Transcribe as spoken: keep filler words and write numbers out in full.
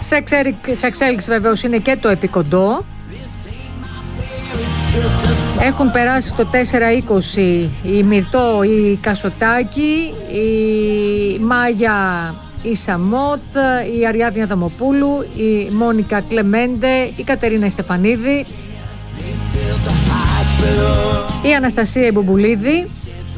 Σε εξέλιξη βεβαίως είναι και το επικοντό. Έχουν περάσει το τέσσερα είκοσι η Μυρτώ, η Κασοτάκη, η Μάγια η Σαμότ, η Αριάδνη Αδαμοπούλου, η Μόνικα Κλεμέντε, η Κατερίνα Στεφανίδη, η Αναστασία Μπουμπουλίδη,